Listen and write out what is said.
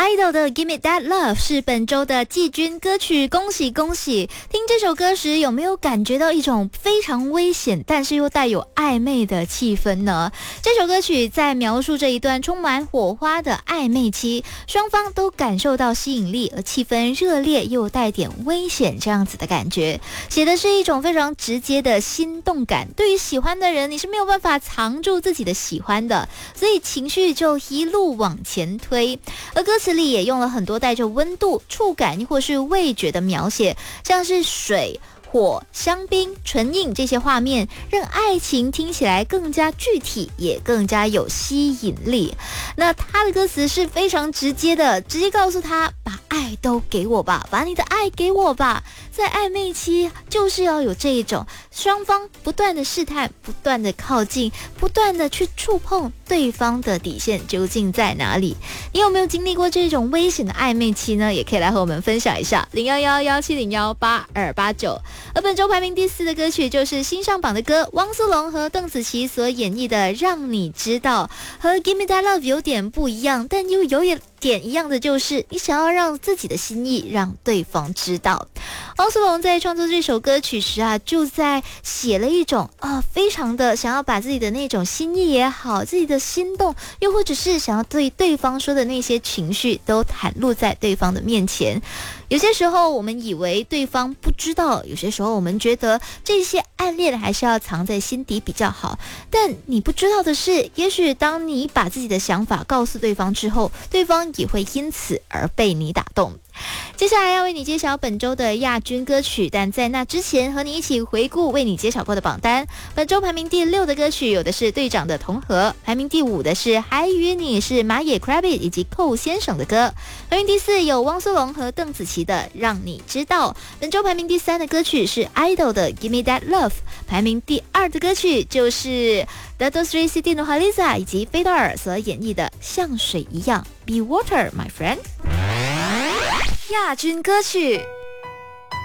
Idol 的 Give Me That Love 是本周的季军歌曲，恭喜恭喜！听这首歌时有没有感觉到一种非常危险但是又带有暧昧的气氛呢？这首歌曲在描述这一段充满火花的暧昧期，双方都感受到吸引力，而气氛热烈又带点危险这样子的感觉，写的是一种非常直接的心动感。对于喜欢的人，你是没有办法藏住自己的喜欢的，所以情绪就一路往前推。而歌词里也用了很多带着温度、触感或是味觉的描写，像是水、火、香槟、唇印这些画面，让爱情听起来更加具体，也更加有吸引力。那他的歌词是非常直接的，直接告诉他把爱都给我吧，把你的爱给我吧。在暧昧期就是要有这一种双方不断的试探，不断的靠近，不断的去触碰对方的底线究竟在哪里。你有没有经历过这种危险的暧昧期呢？也可以来和我们分享一下011-1701-8289。而本周排名第4的歌曲就是新上榜的歌，汪苏泷和邓紫棋所演绎的《让你知道》，和 Give Me That Love 有点不一样，但又有点一样的就是你想要让自己的心意让对方知道。汪苏泷在创作这首歌曲时就在写了一种非常的想要把自己的那种心意也好，自己的心动，又或者是想要对对方说的那些情绪都袒露在对方的面前。有些时候我们以为对方不知道，有些时候我们觉得这些暗恋还是要藏在心底比较好，但你不知道的是，也许当你把自己的想法告诉对方之后，对方也会因此而被你打动。接下来要为你揭晓本周的亚军歌曲，但在那之前和你一起回顾为你揭晓过的榜单。本周排名第6的歌曲有的是队长的同和，排名第5的是还与你，是马野 Crabbit 以及寇先生的歌，排名第4有汪苏泷和邓紫棋的让你知道。本周排名第3的歌曲是 Idol 的 Give Me That Love， 排名第2的歌曲就是Dato Sri Siti Nurhaliza 以及菲道尔所演绎的像水一样 Be Water My Friend。亚军歌曲